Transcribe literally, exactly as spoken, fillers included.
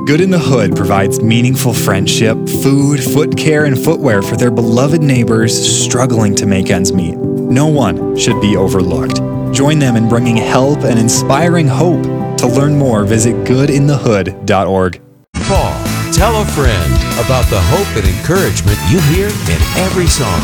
Good in the Hood provides meaningful friendship, food, foot care, and footwear for their beloved neighbors struggling to make ends meet. No one should be overlooked. Join them in bringing help and inspiring hope. To learn more, visit good in the hood dot org. Call, tell a friend about the hope and encouragement you hear in every song.